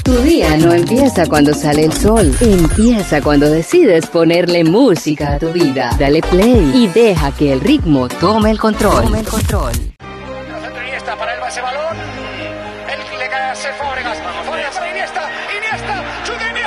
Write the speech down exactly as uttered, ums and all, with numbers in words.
Tu día no empieza cuando sale el sol, empieza cuando decides ponerle música a tu vida. Dale play y deja que el ritmo tome el control. Tome el control. Iniesta para el ese balón. El que le cae a Fábregas. Fábregas para Iniesta. Iniesta. ¡Chute!